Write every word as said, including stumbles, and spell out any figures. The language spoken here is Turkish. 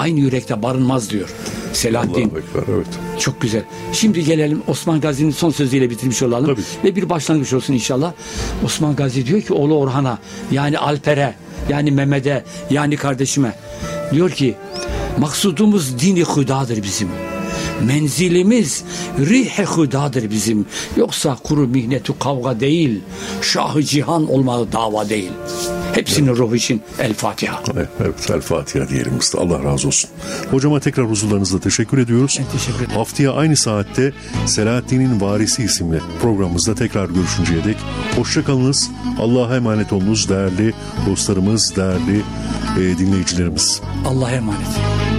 aynı yürekte barınmaz diyor Selahaddin. Allahu Ekber, evet. Çok güzel. Şimdi gelelim Osman Gazi'nin son sözüyle bitirmiş olalım. Tabii. Ve bir başlangıç olsun inşallah. Osman Gazi diyor ki oğlu Orhan'a, yani Alper'e, yani Mehmet'e, yani kardeşime diyor ki maksudumuz dini hudadır bizim. Menzilimiz rih-i hudadır bizim. Yoksa kuru mihnetu kavga değil, şah-ı cihan olmalı dava değil. Hepsinin evet. ruhu için El Fatiha. Evet, evet El Fatiha diyelim usta. Allah razı olsun. Hocama tekrar huzurlarınızla teşekkür ediyoruz. Ben teşekkür ederim. Haftaya aynı saatte Selahaddin'in Varisi isimli programımızda tekrar görüşünceye dek hoşça kalınız. Allah'a emanet olunuz değerli dostlarımız, değerli e, dinleyicilerimiz. Allah'a emanet.